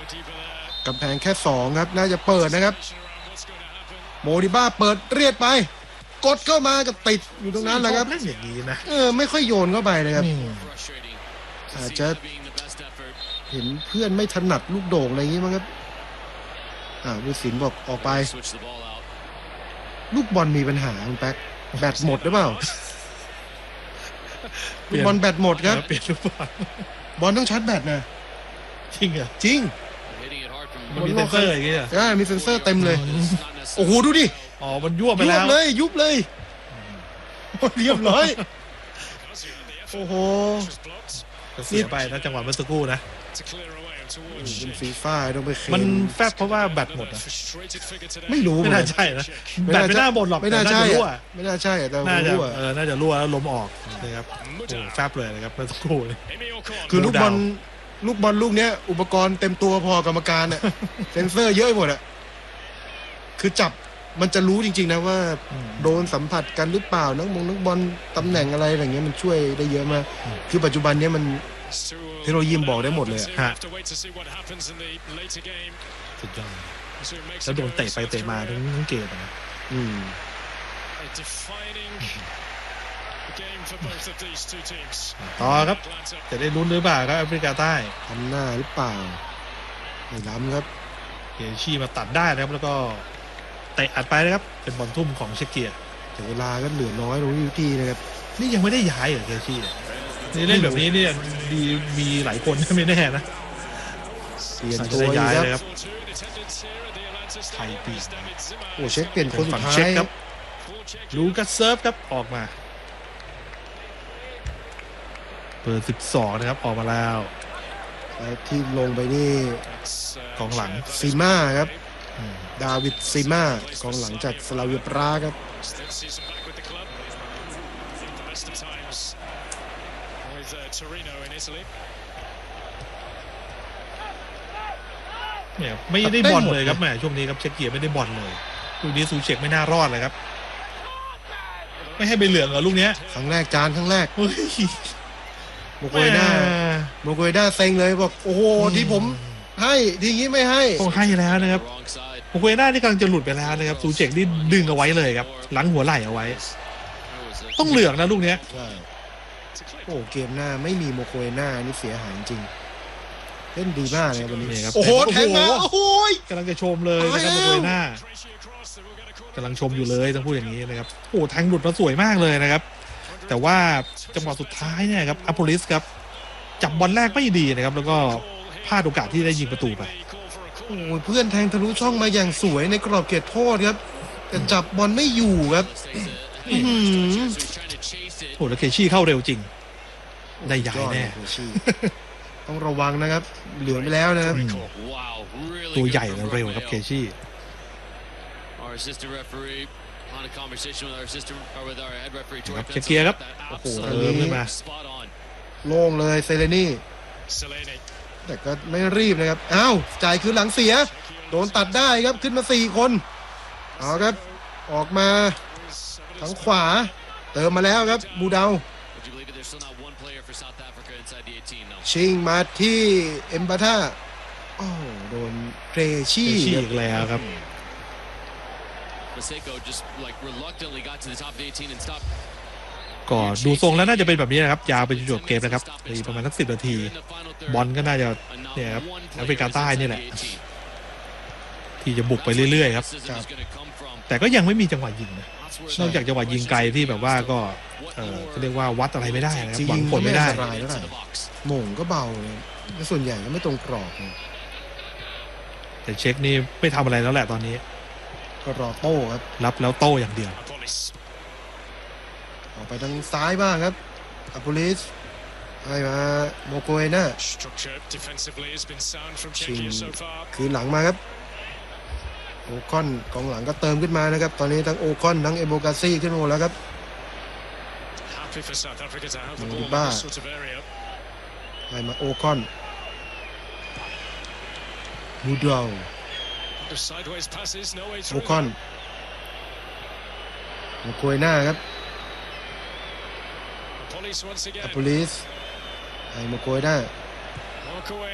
กำแพงแค่2ครับน่าจะเปิดนะครับโมดิบ้าเปิดเรียดไปกดเข้ามาก็ติดอยู่ตรงนั้นแหละครับเล่นอย่างนี้นะไม่ค่อยโยนเข้าไปเลยครับอาจจะเห็นเพื่อนไม่ถนัดลูกโด่งอะไรอย่างนี้มั้งครับวิสินบอกออกไปลูกบอลมีปัญหาคุณแป๊กแบตหมดหรือเปล่าลูกบอลแบตหมดครับเปลี่ยนลูกบอลต้องชาร์จแบตนะจริงเหรอจริงมันมีเซนเซอร์อย่างเงี้ยมีเซนเซอร์เต็มเลยโอ้โหดูดิมันยั่วไปแล้วยุบเลยเรียบร้อยโอ้โหเสียไปนะจังหวะเมื่อสักครู่นะเป็นฟีฟ่าต้องไปมันแฟบเพราะว่าแบตหมดไม่รู้ไม่น่าใช่นะแบตไม่น่าหมดหรอกไม่น่าใช่ไม่น่าใช่แต่น่าจะรั่วแล้วล้มออกนะครับแฟบเลยนะครับเมื่อสักครู่คือลูกบอลลูกเนี้ยอุปกรณ์เต็มตัวพอกรรมการเนี่ยเซนเซอร์เยอะหมดอะคือจับมันจะรู้จริงๆนะว่าโดนสัมผัสกันหรือเปล่านักบอลตำแหน่งอะไรอย่างเงี้ยมันช่วยได้เยอะมากคือปัจจุบันเนี้ยมันเทคโนโลยีบอกได้หมดเลยฮะสุดยอดแล้วโดนเตะไปเตะมาทั้งเกมนะต่อครับจะได้ลุ้นหรือเปล่าครับแอฟริกาใต้ทำหน้าหรือเปล่าไม่ล้ำครับเกชีมาตัดได้นะครับแล้วก็เตะอัดไปนะครับเป็นบอลทุ่มของเชคเกียแต่เวลาก็เหลือน้อยตรงนี้ที่นะครับนี่ยังไม่ได้ย้ายเหรอเกชีนี่เล่นแบบนี้เนี่ยดีมีหลายคนไม่แน่นะเปลี่ยนตัวย้ายครับไทยปีเช็คเปลี่ยนคนสุดท้ายครับลูกัสเซิร์ฟครับออกมาเปิด12นะครับออกมาแล้วที่ลงไปนี่กองหลังซีม่าครับดาวิดซีม่ากองหลังจากสลาเวียปราครับเนี่ยไม่ได้บอลเลยครับแหมช่วงนี้ครับเช็คเกียร์ไม่ได้บอลเลยลูกนี้ซูเช็คไม่น่ารอดเลยครับไม่ให้ใบเหลืองเหรอลูกนี้ครั้งแรกครั้งแรกโมโกยด้าเซ็งเลยบอกโอ้โหที่ผมให้ทีนี้ไม่ให้ต้องให้แล้วนะครับโมโกยด้านี่กำลังจะหลุดไปแล้วนะครับซูเช็คนี่ดึงเอาไว้เลยครับหลังหัวไหล่เอาไว้ต้องเหลืองนะลูกนี้โอ้เกมหน้าไม่มีโมโกยด้านี่เสียหายจริงเล่นดีมากเลยวันนี้โอ้โหแทงมาโอ้โหกำลังจะชมเลยนะครับโมโกยด้ากำลังชมอยู่เลยต้องพูดอย่างนี้นะครับโอ้แทงหลุดมาสวยมากเลยนะครับแต่ว่าจังหวะสุดท้ายเนี่ยครับอัปโปลิสครับจับบอลแรกไม่ดีนะครับแล้วก็พลาดโอกาสที่ได้ยิงประตูไปโอ้เพื่อนแทงทะลุช่องมาอย่างสวยในกรอบเขตโทษครับแต่จับบอลไม่อยู่ครับโอ้แล้วเคชี่เข้าเร็วจริงได้ย้ายแน่ต้องระวังนะครับเหลือไปแล้วนะครับตัวใหญ่และเร็วครับเคชี่ครับเกียร์ครับโอ้โหขึ้นมาโล่งเลยเซเลนี่แต่ก็ไม่รีบนะครับอ้าวจ่ายคืนหลังเสียโดนตัดได้ครับขึ้นมา4คนเอาครับออกมาทางขวาเติมมาแล้วครับบูดาวชิงมาที่เอ็มบาท่าโอ้โดนเรชี่อีกแล้วครับก็ดูทรงแล้วน่าจะเป็นแบบนี้นะครับยาวไปจนจบเกมนะครับประมาณสัก10 นาทีบอลก็น่าจะเนี่ยครับแอฟริกาใต้นี่แหละที่จะบุกไปเรื่อยๆครับแต่ก็ยังไม่มีจังหวะยิงนะนอกจากจังหวะยิงไกลที่แบบว่าก็เรียกว่าวัดอะไรไม่ได้นะครับหวังผลไม่ได้หม่งก็เบาเลยส่วนใหญ่ก็ไม่ตรงกรอบแต่เช็คนี่ไม่ทำอะไรแล้วแหละตอนนี้ก็รอโต้ครับรับแล้วโต้อย่างเดียวออกไปทางซ้ายบ้างครับอัปโปลิสให้มาโมโกเอน่าชิงคือหลังมาครับโอคอนกองหลังก็เติมขึ้นมานะครับตอนนี้ทั้งโอคอนทั้งเอโบกาซี่ขึ้นมาแล้วครับมูบ้าให้มาโอคอนบูดาวโอคอนโมโกเอน่าครับอัปโปลิสให้โมโกเอน่า